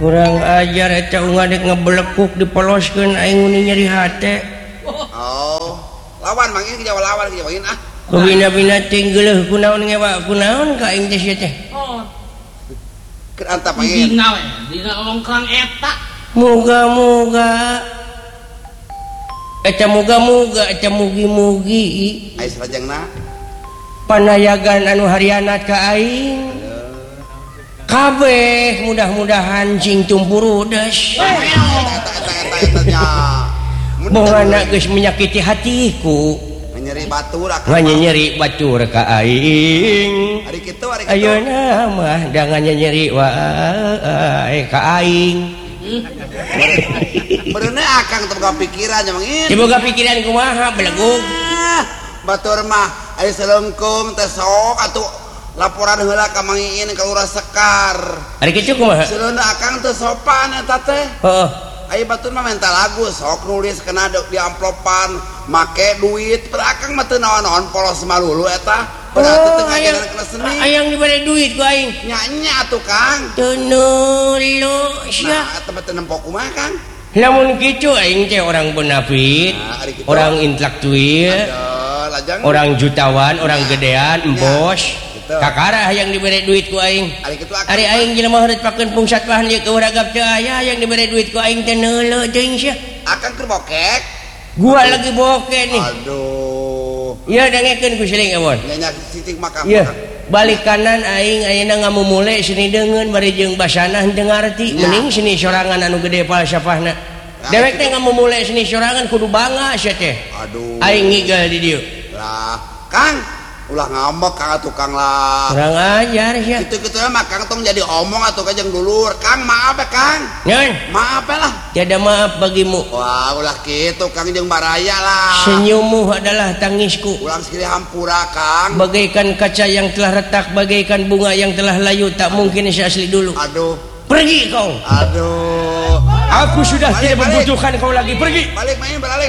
kurang ajar eta ngadek ngebelekuk dipoloskeun aing uni nyeri hate. Oh, lawan mangin ke Jawa lawan ke Jawain ah. Kubina-bina tinggaleuh kunaon ngewa kunaon ka aing teh sia teh. Oh, Keur antap mangin. dina we, dina longkrang eta. Muga-muga eta muga-muga eta mugi-mugi Ais rajangna. panayagan anu hariana ka aing kabeh mudah-mudahan cing tumpurudes Eta nya. bongana geus menyakiti hatiku Nyeri batur nyeri batur ka aing Ari kitu ayeuna mah dangan nyeri wae ka aing Bereuna akang teu boga pikiran nya mangin. teu boga pikiran kumaha belegug Batur mah aya selengkung teh sok atuh laporan heula ka mangin ka Lurah Sekar. ari kitu kumaha Seuleuhna akang teu sopan eta teh. heeh Aya batur mah minta lagu sok nulis kena di amplopan make duit perakang mah teu naon-naon polos malulu eta berarti teu ngajaran kena seni ayang dibere duit ku aing nyanyi atuh Kang teu nulu sia nah eta mah teu nempo kumaha Kang lamun kitu aing teh orang bonafit nah ari kitu orang intelektual aduh lajang orang jutawan orang gedean bos gitu. kakara hayang dibere duit ku aing ari kitu akang ari aing jelema heureut pakeun pungsat bahan ieu keuragap teu aya hayang dibere duit ku aing teh neuleuh teuing sia akang keur bokek gua lagi boke nih aduh ieu dengekeun ku siling awon nyanyi siting makam ieu balik kanan aing ayeuna ngamumule seni deungeun bari jeung basana henteu ngarti mending seni sorangan anu gede falsafahna dewek teh ngamumule seni sorangan kudu bangga sia teh aduh aing ngigel di dieu lah Kang ulah ngambek Kang atuh Kang lah kurang ajar sia gitu-gitu mah Kang tong jadi omong atuh ka jeung dulur Kang maaf ya Kang nyon maaf ya lah tiada maaf bagimu wah ulah gitu Kang jeung baraya lah senyummu adalah tangisku ulang sekali hampura Kang bagaikan kaca yang telah retak bagaikan bunga yang telah layu tak mungkin asli dulu aduh pergi kau aduh aku sudah tidak balik. membutuhkan kau lagi pergi balik main balik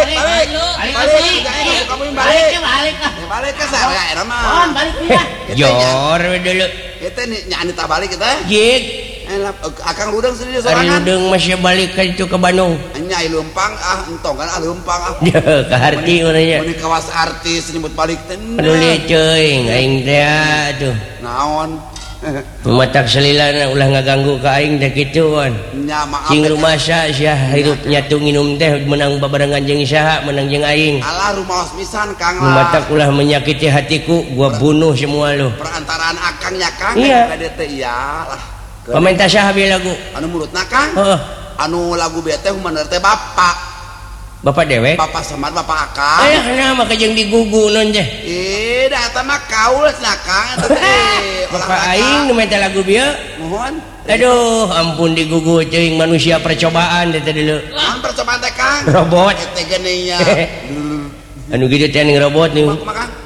kamu balik ke saya era mah Balik ya. jor dulu kita nyanyi tak balik kita jik akang ludeng sendiri hari sorangan udeng masih balik ke itu ke Bandung nyai lempang entong kan lempang ke harti orangnya ini kawas artis nyebut balik peduli cuy aing teh tuh naon matak selilana ulah ngaganggu ka aing teh kituan nya maaf cing rumah sia hirup nyatu nginum teh menang babarengan jeung saha menang jeung aing alah rumaos pisan Kang lah matak ulah menyakiti hatiku gua bunuh semua lu perantaraan akangnya Kang Iya. KDT iyalah peminta saha bi lagu anu mulutna Kang heeh anu lagu bete bener teh bapak bapak Samad bapak Akang aya kana mah kajeng digugu non teh dah eta mah kaul cenah Kang eta teh bapak aing nu minta lagu bieu mohon aduh ampun digugu ceuing manusia percobaan teh dulu naon percobaan teh Kang robot teh genenya anu kitu teh ning robot nih kumaha Kang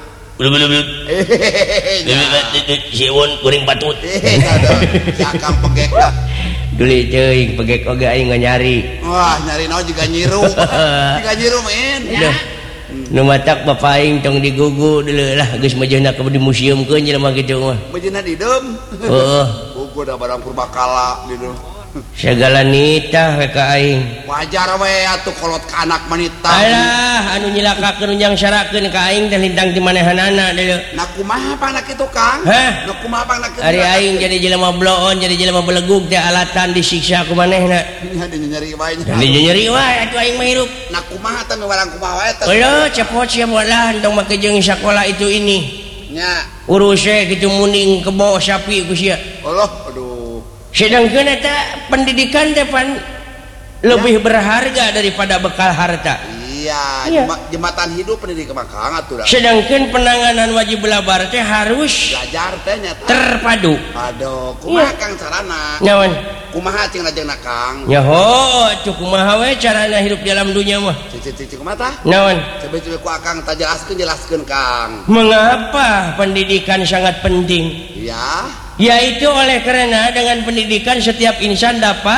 siun kuring patut si Akang pegek dah duli ceuing pegek oge aing nyari wah nyari naon juga nyiru men udah nu matak bapak aing tong digugu dulu lah geus majehna ka di museumkeun jelema kitu mah bejeuna di deum heeh gua da barang purbakala di deum segala nitah we ka aing wajar we atuh kolot ka anak manita alah anu nyilakakeun nyang syarakeun ka aing teh lintang ti manehanana deuleu nah kumaha pangna kitu Kang hah nah kumaha pangna kitu ari aing jadi jelema bloon jadi jelema belegug teh alatan disiksa ku manehna nyari wae nyeri wae atuh aing mah hirup nah kumaha teh warang kumaha wae teh eueuh cepot sia bolah tong make jeung sakola itu ini nya urus kitu muning kebo sapi ku sia Allah aduh sedangkeun eta pendidikan teh pan lebih berharga daripada bekal harta iya jembatan hidup pendidikan Kang atuh dah sedangkeun penanganan wajib belabar teh harus belajar teh nya terpadu aduh kumaha Kang carana nyawan kumaha cing lajengna Kang nyaho atuh kumaha we carana hidup dalam dunia mah cici kumaha tah naon coba ku Akang tah jelaskeun Kang mengapa pendidikan sangat penting iya yaitu oleh karena dengan pendidikan setiap insan dapat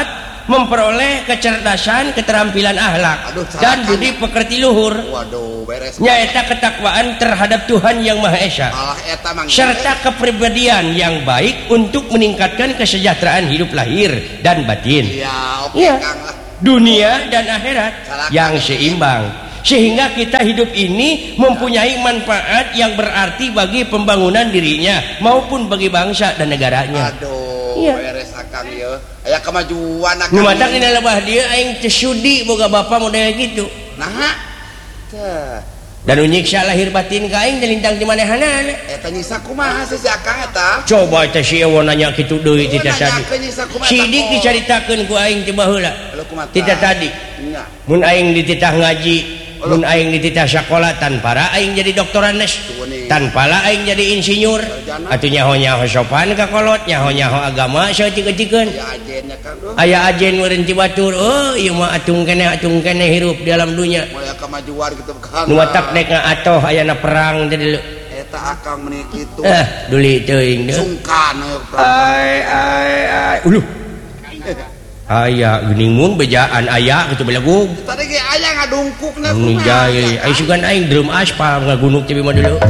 memperoleh kecerdasan, keterampilan akhlak Aduh, dan carakan. budi pekerti luhur. Waduh, beres. Nyaeta ketakwaan terhadap Tuhan Yang Maha Esa Malah eta mang. serta kepribadian yang baik untuk meningkatkan kesejahteraan hidup lahir dan batin, Iya, oke Iya. Kang lah. dunia dan akhirat Carakan. yang seimbang, sehingga kita hidup ini mempunyai manfaat yang berarti bagi pembangunan dirinya maupun bagi bangsa dan negaranya. Aduh, Iya. beres Akang ya. Aya kemajuan Akang. Numatak dina lebah dia aing teu sudi boga bapa model gitu. Nah. Teh. Dan unyiksa lahir batin ka aing lintang di manehana. Eta nyisa kumaha sih si Akang eta? Coba teh si Ewo nanya kitu deui ti teh tadi. Nanyakeun nyisa kumaha. Sidik dicaritakeun ku aing teh baheula. Lu kumaha? Ti teh tadi. Nya. Mun aing dititah ngaji, mun aing dititah sakola tanpa aing jadi doktoranes. Tuh nih. Tanpa aing jadi insinyur. Atuh nyaho-nyaho sopan ka kolot, nyaho-nyaho agama saeutik-eutikeun. Ya ajennya Kang. Duh. Aya ajen meureun ti batur. Oh, ieu mah atung kene hirup di alam dunia. Mulai kemajuan gitu Kang. Nu matak dek ngatoh ayana perang teh dulu. Eta Akang meuni kitu. Duli teuing deh. Sungkan ya. Ai. Uluh. Aya geuning mun bejaan aya kitu belagu. Tadi ge aya ngadungkukna Ini jai, ai sugan aing drum aspal ngagunuk ti mah dulu.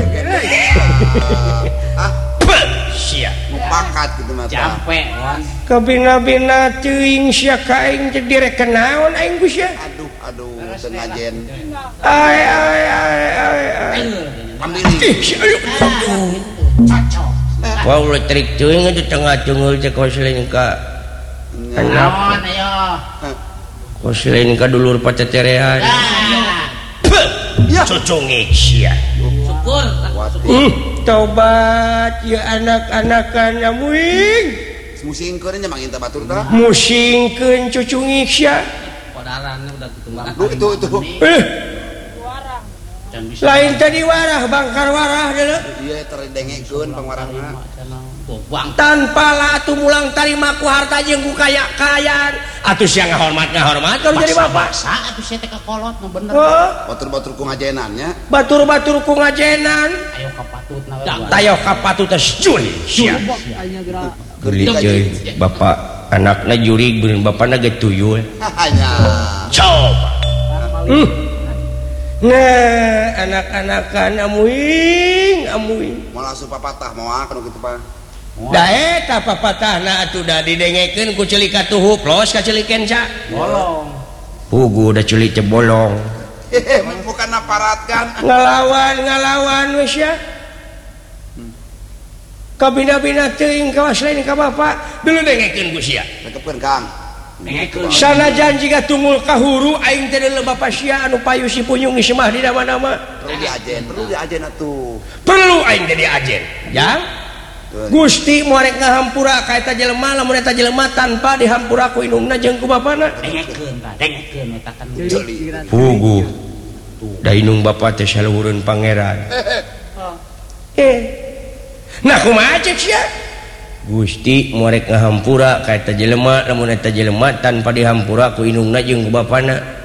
Ah, Sia. mupakat gitu mah. Capek wan. Kabina-bina teuing sia ka aing teh direk kenaon aing ku sia. Aduh, teu ngajen. Ai. Ambil Ih, sia aduh. Wah, ulah trik teuing atuh tengah ceungeul teh koslin ka anak. Naon ayo. Koslin ka dulur pateterean. Ya. Cocongek sia. Syukur. Tobat ya anak-anakan amuing. Musingkeun nya mangin teh batur teh. Musingkeun cucungik sia. Kodarannya udah ketumbang. Itu. Can bisa. Lain tadi warah bangkar warah deuleu. Iya terdengekeun pangwarangna. Bang. Tanpa lah atuh mulang tarima ku harta jeung ku kaya-kayaan. Atuh sia ngahormat kalau jadi bapak. Basa atuh saya teh ka kolot nu bener. Oh, Batur-batur ku ngajenannya. batur-batur ku ngajenan. Ayo ka patutna. Tayo ka patut teh juri sia. Geuli ceui bapak anakna juri beun bapana ge tuyul. Hanya. Coba. Nah, anak-anakan amuing. Mau langsung papatah mau anu kitu Pak. Da eta papatahna atuh da didengekeun ku ceulik atuh plos ka ceulikeun ca. Bolong. Pugu da ceulik teh bolong. Bukan aparat kan. Ngalawan wis ya. Kabina-bina teuing kawas lain ka bapak, dulu dengekeun ku sia. Rekepkeun Kang. Dengekeun. Sanajan jiga tungul kahuru aing teh deuleu bapak sia anu payu si punyung semah di nama-nama. Perlu diajen atuh. Perlu aing teh diajen. Ya. Gusti moarek ngahampura ka eta jelema lamun eta jelema tanpa dihampura ku indungna jeung ku bapana. Dengekeun eta kan. Jeli. Pugu. Da indung bapak teh saluhureun pangeran. Nah kumaha cek sia? Gusti moarek ngahampura ka eta jelema lamun eta jelema tanpa dihampura ku indungna jeung ku bapana.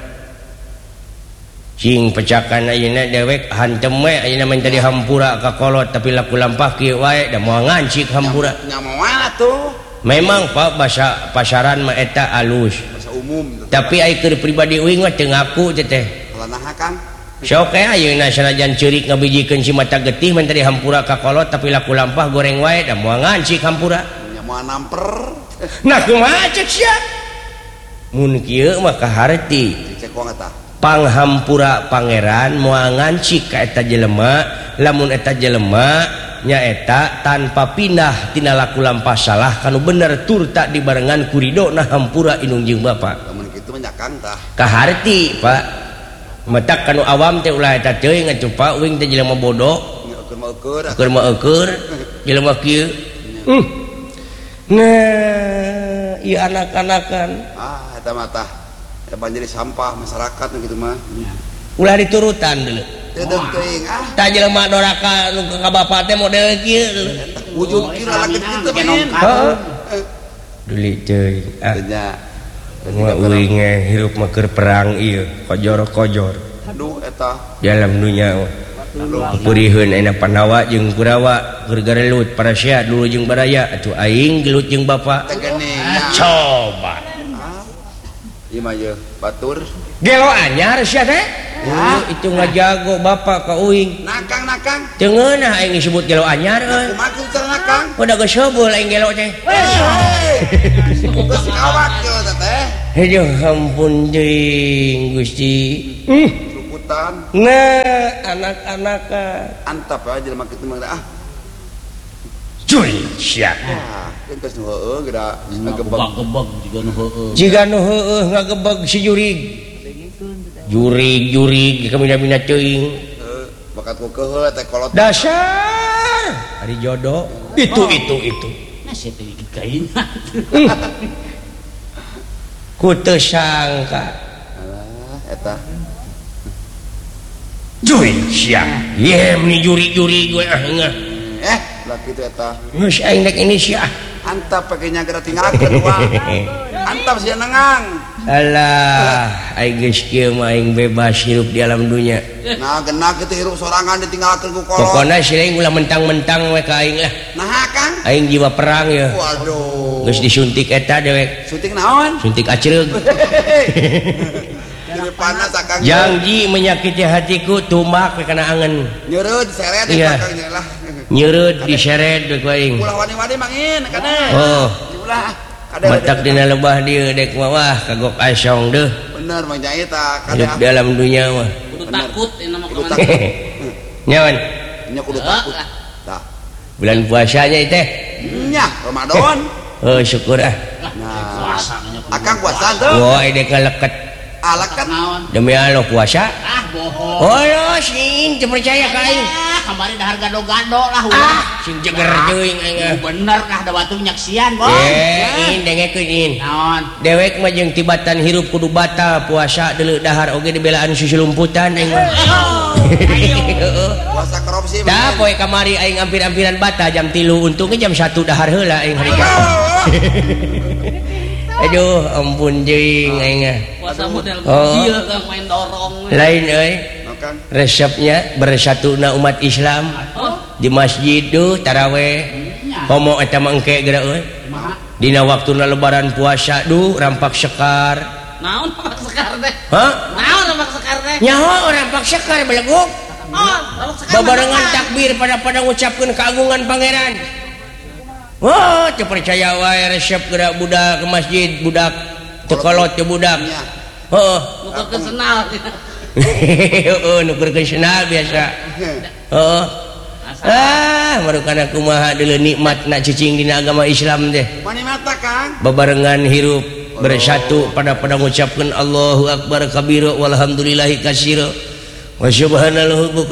Cing pecakan ayeuna dewek hantem we ayeuna mah tadi hampura ka kolot tapi laku lampah kieu wae da moal ngancik hampura. Nya moal atuh. Memang Pak bahasa pasaran mah eta alus. Bahasa umum. Tapi ai keur pribadi uing mah teu ngaku teh. Lanaha Kang. Sok aya ayeuna sanajan ceurik ngabijikeun si mata getih mah tadi hampura ka kolot tapi laku lampah goreng wae da moal ngancik hampura. Nya moal namper. Nah kumaha cek sia? Mun kieu mah kaharti. Cek wong eta. Panghampura pangeran moal ngancik ka eta jelema lamun eta jelema nyaeta tanpa pindah tina laku lampah salah kanu bener tur tak dibarengan ku ridona hampura indung jeung bapa. Lamun kitu mah nyakang tah. Kaharti Pak metak kanu awam teh ulah eta teuing atuh Pak uing teh jelema bodoh keur mah eukeur jelema kieu. Nah ieu anak-anakan Eta mah tah. Eta banjir sampah masyarakat gitu mah. ulah diturutan deuleu. Teu teuing Ta jelema doraka nu ka bapa teh model kieu. ujung kira lagi kitu men. Heeh. Duli teuing. Nya. Mah uing hirup mah keur perang ieu, kojor-kojor. Aduh eta. Dalam dunia puriheun ayeuna Pandawa jeung Kurawa keur garelut para syah dulu jeung baraya atuh aing gelut jeung bapa. Tegene. Coba. Ieu mah ye batur. Gelo anyar sia teh. Itu ngajago bapak ka uing. Nakang. Teu ngeunah aing disebut gelo anyar euy. Kumaha ku cara nakang? Udah geus heubeul aing gelo teh. Geus kawak ye teh. Aduh ampun deui Gusti. Ruputan. Nah, anak-anak Antap aja jelema kitu mah cuy sia. Geus nu heueuh geura ngagebeg. Gebeg juga nu heueuh. Jiga nu heueuh ngagebeg si jurig. Jurig kamina-mina teuing. Bakat ku keheul teh kolot. Dasar hari jodoh. Itu. Nah saya teh gain. Ku teu sangka. Alah eta. Cuy sia. Ye ni juri gue ngah. Lah kitu eta. Geus aing dek ini sia. Antap pake nyagara tinggalkeun uang. Antap sia nengang. Alah, aing geus kieu mah aing bebas hirup di alam dunia. Nah, genah kitu hirup sorangan ditinggalkeun ku kolot. Pokona si aing ulah mentang-mentang we ka aing lah. Nah, Kang. Aing jiwa perang ya. Waduh. Geus disuntik eta dewek. Syuting naon? Suntik acreug. Jadi panas Kang. Janji menyakiti hatiku tumak we kana angen. Nyeureud seret di Iya. belakangnya lah. Nyeureud diseret we ku aing. Ulah wani-wani mangin kana. Oh, Ulah. matak dina lebah dieu dek mah wah kagok asong deuh. Bener Mang Jai tah Hidup di alam dunia mah. Kudu takut ini nama Kudu kawan. takut. Nyaman. Nya kudu takut. Tah. Bulan puasanya teh. Nya Ramadan. Oh, syukur ah. Nah, Puasanya kudu. Akang puasa tuh. Wah, dek ngaleket Alak kan. Naon? demi Allah puasa. Ah bohong. Oh, lo sing teu percaya ka aing. Kemarin dah gado-gado lah ulah. Sing jeger teuing aing. Bener lah da batu nyaksian boy. In dengekeun in. Naon? Dewek mah jeung tibatan hirup kudu batal puasa deuleu dahar oge dibelaan susulumputan aing mah. Heeh. Puasa korupsi. Da poe kamari aing ampir-ampiran bata jam 3 untungnya jam 1 dahar heula aing hari Aduh ampun jeung aing. Puasa model Oh. ieu Kang main dorong. Lain euy. Kang. Resepnya bersatuna umat Islam Oh, di masjid tuh taraweh. Homo eta mah engke geura euy. kumaha? Dina waktuna lebaran puasa duh rampak sekar. Naon rampak sekar teh? Hah? Naon rampak sekar teh? Nyaho rampak sekar beleguk. Oh, rampak sekar. Babarengan takbir pada ngucapkeun keagungan pangeran. Wah, teu percaya wae resep geura budak ke masjid, budak teu kolot teu budak. Nya. Heeh. Nukerkeun senal. Heeh, nukerkeun senal biasa. Heeh. Marukana kumaha deuleu nikmatna cicing dina agama Islam teh. Mani mata Kang. Babarengan hirup bersatu pada ngucapkeun Allahu Akbar kabira walhamdulillahi katsira wa subhanallahu